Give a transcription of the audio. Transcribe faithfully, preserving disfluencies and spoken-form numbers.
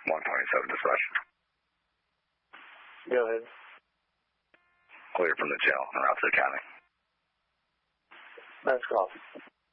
one twenty-seven dispatch. Go ahead. Clear from the jail and route to the county. That's cool.